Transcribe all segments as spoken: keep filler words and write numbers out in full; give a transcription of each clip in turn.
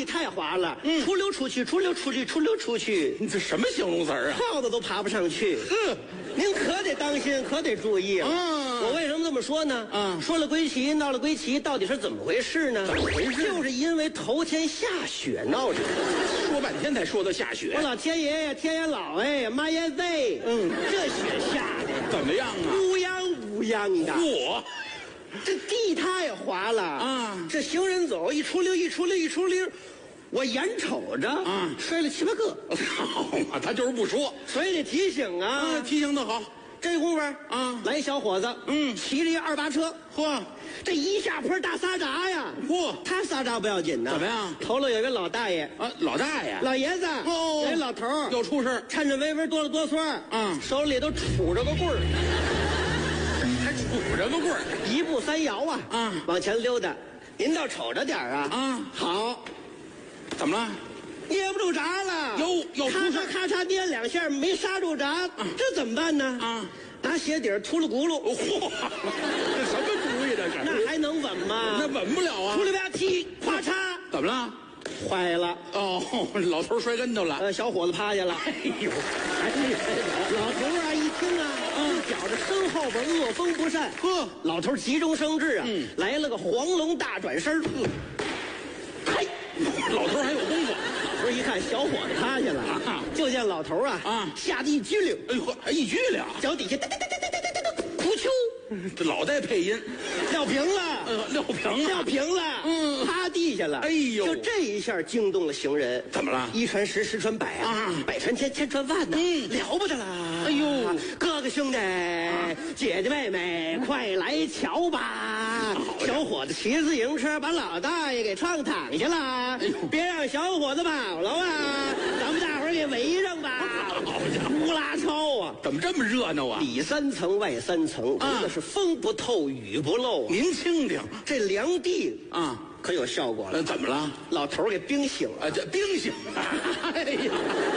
地太滑了，嗯，出溜出去，出溜出去，出溜出去。 你这什么形容词啊？ 耗子都爬不上去。 嗯， 您可得当心，可得注意啊。 嗯， 我为什么这么说呢？ 嗯， 说了归齐，闹了归齐，到底是怎么回事呢？ 怎么回事？ 就是因为头天下雪闹的。 说半天才说到下雪。 我老天爷呀，天爷老哎，妈耶喂，嗯，这雪下的怎么样啊？ 乌泱乌泱的。 我。 这地太滑了啊！ 这行人走一出溜一出溜一出溜，我眼瞅着啊摔了七八个。 好嘛，他就是不说， 所以得提醒啊！ 啊，提醒的好。 这功夫啊， 来一小伙子，嗯，骑着一二八车， 嚯， 这一下坡大撒闸呀！ 嚯， 他撒闸不要紧呢， 怎么样？ 头了有个老大爷啊，老大爷， 老爷子， 哦， 有一老头要出事， 趁着微微哆了哆嗦， 嗯， 手里都杵着个棍儿。 还杵着个棍儿， 一步三摇啊，啊，往前溜达。您倒瞅着点啊， 啊， 好， 怎么了？ 捏不住闸了， 哟，要咔嚓咔嚓捏两下，没刹住闸，啊、这怎么办呢？啊，拿鞋底儿秃噜轱辘。嚯， 这什么主意这是？ 那还能稳吗？ 那稳不了啊！ 出来吧踢，咔嚓， 怎么了？ 坏了！ 哦，老头摔跟头了。 呃，小伙子趴下了。哎呦，哎呀，老头啊，一听啊，就觉着身后边恶风不善。呵，老头急中生智啊，嗯、来了个黄龙大转身。嗯，嘿， 老头还有功夫。 老头一看小伙子趴下了，啊、就见老头啊啊吓得一激灵。 哎呦，还一激灵， 脚底下哒哒哒哒哒哒哒哒，不秋。 这老带配音， 撂平了， 呃，撂平了， 撂平了，嗯，趴地下了。哎呦，就这一下惊动了行人。 怎么了？ 一传十，十传百啊，啊百传千，千传万呢，嗯，了不得了。哎呦，哥哥兄弟，啊、姐姐妹妹，快来瞧吧！小伙子骑自行车把老大爷给撞躺下了，哎、别让小伙子跑了啊！咱们大伙儿给围上吧！好家伙，呼啦超啊！ 怎么这么热闹啊？ 里三层外三层，真的是风不透雨不漏啊！ 您听听， 这凉地啊， 可有效果了。 呃，怎么了？ 老头给冰醒了。 啊，这冰醒了！哎呀，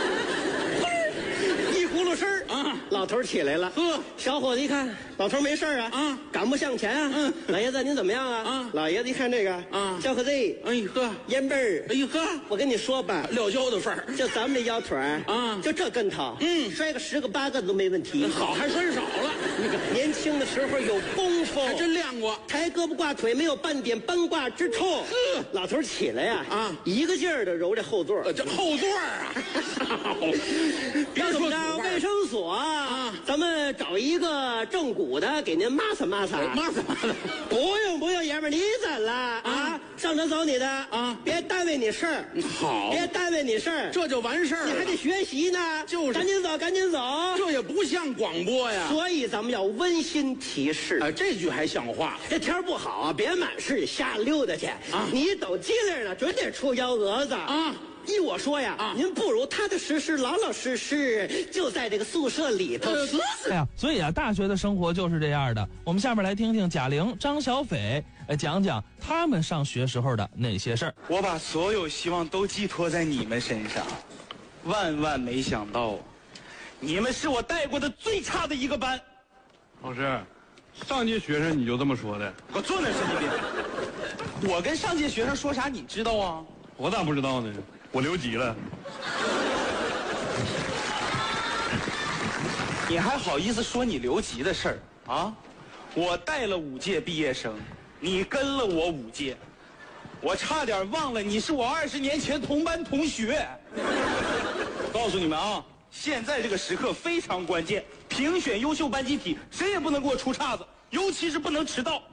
一呼噜声儿啊，老头起来了。 呵， 小伙子一看，老头没事啊，啊，赶步向前啊。嗯，老爷子您怎么样啊？啊，老爷子一看这个啊，叫个 Z， 哎呦呵， 烟背儿， 哎呦呵， 我跟你说吧， 撂跤的份儿， 就咱们这腰腿儿啊，就这跟头，嗯，摔个十个八个都没问题。 好，还摔少了。 那个年轻的时候有功夫， 还真练过， 抬胳膊挂腿，没有半点崩挂之处。嗯，老头起来呀，啊，一个劲儿的揉这后座， 呃，这后座啊， 要怎么着？卫生所啊，咱们找一个正骨的给您抹擦抹擦， 抹擦抹擦。 不用不用，爷们儿，你怎了啊？上车走你的啊，别耽误你事儿。 好， 别耽误你事儿， 这就完事儿了。 你还得学习呢， 就是， 赶紧走，赶紧走。 这也不像广播呀， 所以咱们要温馨提示。 啊，这句还像话。 这天不好啊，别满市瞎溜达去啊！你走机灵了，准得出幺蛾子啊！依我说呀，啊，您不如踏踏实实、老老实实，就在这个宿舍里头。 哎呀，所以啊，大学的生活就是这样的。我们下面来听听贾玲、张小斐，呃，讲讲他们上学时候的那些事儿。 我把所有希望都寄托在你们身上，万万没想到，你们是我带过的最差的一个班。 老师，上届学生你就这么说的？ 给我坐那儿，神经病！我跟上届学生说啥你知道啊？ 我咋不知道呢？我留级了。 你还好意思说你留级的事儿啊？我带了五届毕业生，你跟了我五届，我差点忘了你是我二十年前同班同学。告诉你们啊，现在这个时刻非常关键，评选优秀班集体，谁也不能给我出岔子，尤其是不能迟到。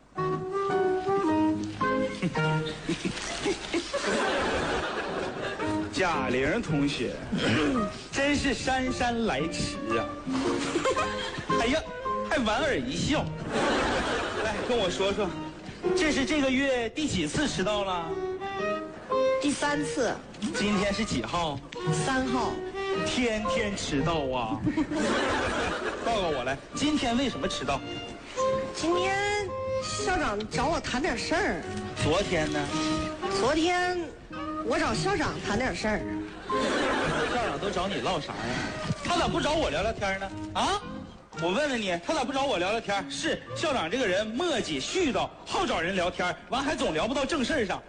贾玲同学，真是姗姗来迟啊！哎呀，还莞尔一笑。来，跟我说说，这是这个月第几次迟到了？ 第三次。 今天是几号？ 三号。 天天迟到啊！报告我来，今天为什么迟到？ 今天校长找我谈点事儿。 昨天呢？ 昨天我找校长谈点事儿。 校长都找你唠啥呀？他咋不找我聊聊天呢？啊？我问问你，他咋不找我聊聊天？是校长这个人磨叽絮叨，好找人聊天，完还总聊不到正事上。